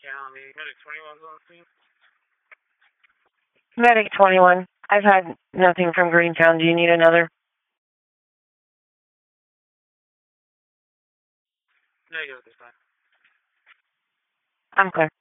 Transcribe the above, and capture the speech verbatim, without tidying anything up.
County. Medic twenty-one's on the scene. Medic twenty-one. I've had nothing from Greentown. Do you need another? Negative this time. I'm clear.